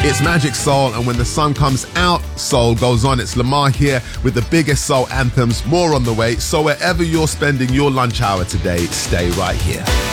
It's Magic Soul, and when the sun comes out, soul goes on. It's Lamar here with the biggest soul anthems, more on the way. So wherever you're spending your lunch hour today, stay right here.